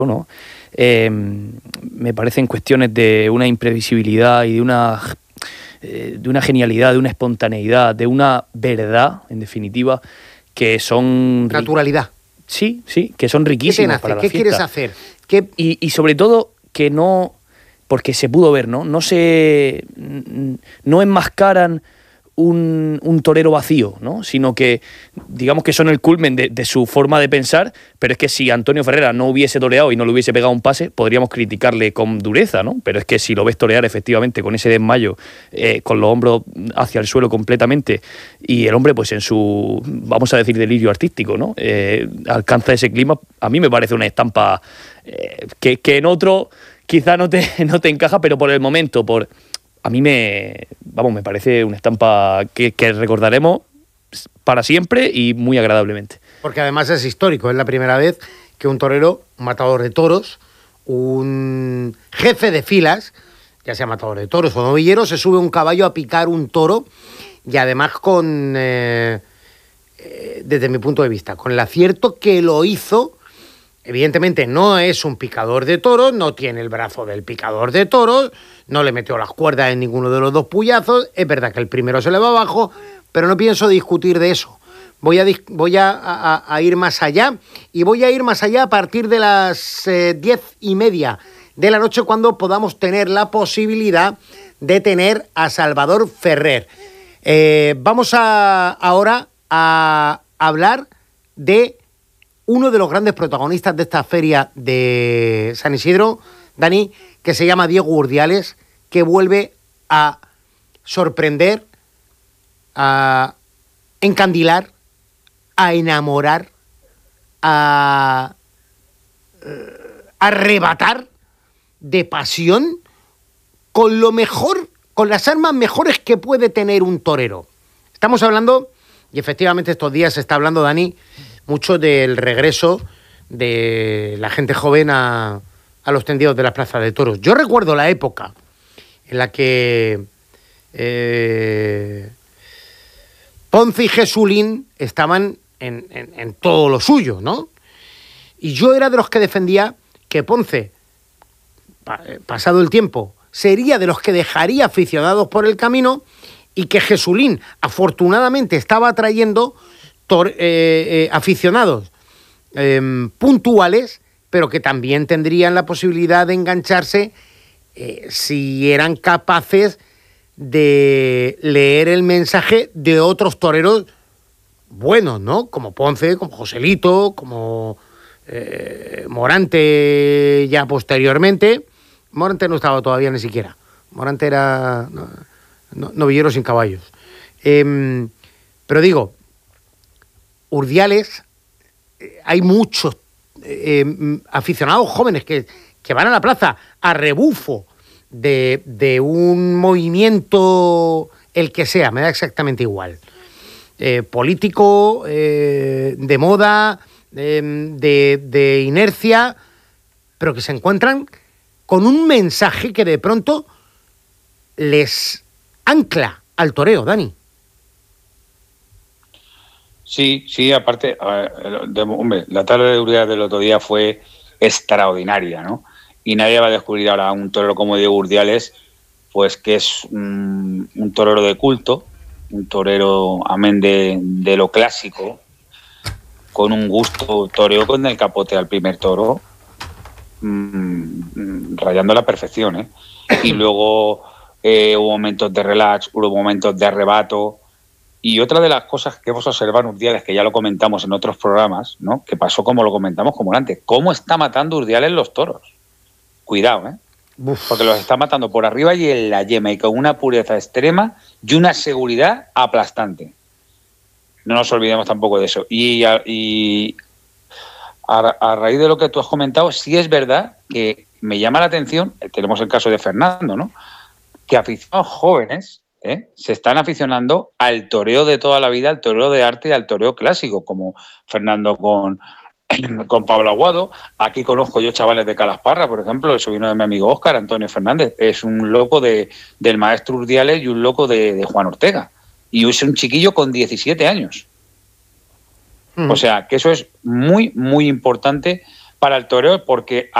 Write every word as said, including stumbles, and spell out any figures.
¿no? Eh, me parecen cuestiones de una imprevisibilidad y de una, eh, de una genialidad, de una espontaneidad, de una verdad, en definitiva, que son... Naturalidad. Sí, sí, que son riquísimas para la ¿Qué fiesta. quieres hacer? ¿Qué... Y, y sobre todo que no, porque se pudo ver, ¿no? No se, no enmascaran un, un torero vacío, ¿no? Sino que, digamos que son el culmen de, de su forma de pensar, pero es que si Antonio Ferrera no hubiese toreado y no le hubiese pegado un pase, podríamos criticarle con dureza, ¿no? Pero es que si lo ves torear efectivamente con ese desmayo, eh, con los hombros hacia el suelo completamente, y el hombre pues en su, vamos a decir, delirio artístico, ¿no? Eh, alcanza ese clima, a mí me parece una estampa eh, que, que en otro quizá no te, no te encaja, pero por el momento, por... A mí me, vamos, me parece una estampa que, que recordaremos para siempre y muy agradablemente. Porque además es histórico, es la primera vez que un torero, un matador de toros, un jefe de filas, ya sea matador de toros o novillero, se sube a un caballo a picar un toro y además con, eh, eh, desde mi punto de vista, con el acierto que lo hizo. Evidentemente no es un picador de toros, no tiene el brazo del picador de toros, no le metió las cuerdas en ninguno de los dos puyazos. Es verdad que el primero se le va abajo, pero no pienso discutir de eso. Voy a, voy a, a, a ir más allá, y voy a ir más allá a partir de las eh, diez y media de la noche, cuando podamos tener la posibilidad de tener a Salvador Ferrer. Eh, vamos a, ahora a hablar de uno de los grandes protagonistas de esta feria de San Isidro, Dani, que se llama Diego Urdiales, que vuelve a sorprender, a encandilar, a enamorar, a uh, arrebatar de pasión con lo mejor, con las armas mejores que puede tener un torero. Estamos hablando, y efectivamente estos días se está hablando, Dani, mucho del regreso de la gente joven a, a los tendidos de la Plaza de Toros. Yo recuerdo la época en la que eh, Ponce y Jesulín estaban en, en, en todo lo suyo, ¿no? Y yo era de los que defendía que Ponce, pa, pasado el tiempo, sería de los que dejaría aficionados por el camino, y que Jesulín, afortunadamente, estaba atrayendo tor, eh, eh, aficionados eh, puntuales, pero que también tendrían la posibilidad de engancharse eh, si eran capaces de leer el mensaje de otros toreros buenos, ¿no? Como Ponce, como Joselito, como eh, Morante ya posteriormente. Morante no estaba todavía ni siquiera. Morante era no, no, novillero sin caballos. Eh, pero digo, Urdiales, eh, hay muchos eh, aficionados jóvenes que, que van a la plaza a rebufo de, de un movimiento, el que sea, me da exactamente igual. Eh, político, eh, de moda, eh, de, de inercia, pero que se encuentran con un mensaje que de pronto les ancla al toreo, Dani. Sí, sí, aparte, a ver, de, hombre, la tarde de Urdiales del otro día fue extraordinaria, ¿no? Y nadie va a descubrir ahora a un torero como Diego Urdiales, pues que es un, un torero de culto, un torero, amén de, de lo clásico, con un gusto, toreó con el capote al primer toro, mmm, rayando la perfección, ¿eh? Y luego eh, hubo momentos de relax, hubo momentos de arrebato. Y otra de las cosas que hemos observado en Urdiales, que ya lo comentamos en otros programas, ¿no? Que pasó como lo comentamos como antes, cómo está matando Urdiales los toros. Cuidado, ¿eh? Uf. Porque los está matando por arriba y en la yema, y con una pureza extrema y una seguridad aplastante. No nos olvidemos tampoco de eso. Y, a, y a, a raíz de lo que tú has comentado, sí es verdad que me llama la atención, tenemos el caso de Fernando, ¿no? Que aficionados jóvenes ¿eh? se están aficionando al toreo de toda la vida, al toreo de arte y al toreo clásico, como Fernando con, con Pablo Aguado. Aquí conozco yo chavales de Calasparra, por ejemplo, el sobrino de mi amigo Óscar, Antonio Fernández, es un loco de, del maestro Urdiales y un loco de, de Juan Ortega. Y es un chiquillo con diecisiete años. Mm. O sea, que eso es muy, muy importante para el toreo, porque